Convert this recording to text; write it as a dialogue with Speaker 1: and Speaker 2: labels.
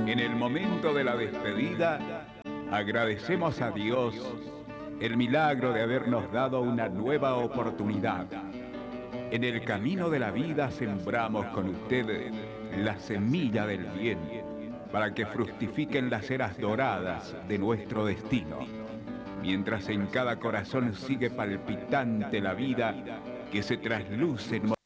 Speaker 1: En el momento de la despedida, agradecemos a Dios el milagro de habernos dado una nueva oportunidad. En el camino de la vida sembramos con ustedes la semilla del bien para que fructifiquen las eras doradas de nuestro destino. Mientras en cada corazón sigue palpitante la vida que se trasluce en